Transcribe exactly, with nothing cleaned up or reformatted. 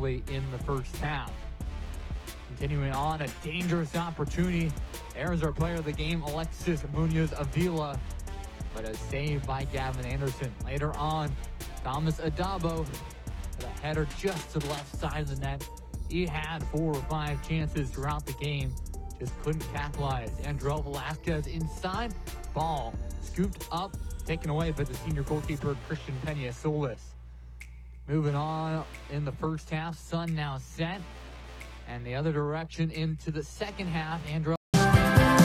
early in the first half. Continuing on, a dangerous opportunity. There's our player of the game, Alexis Munoz Avila, but a save by Gavin Anderson. Later on, Thomas Adabo with a header just to the left side of the net. He had four or five chances throughout the game, just couldn't capitalize. Andrel Velasquez inside, ball scooped up, taken away by the senior goalkeeper Christian Pena Solis. Moving on in the first half, sun now set, and the other direction into the second half. Andrel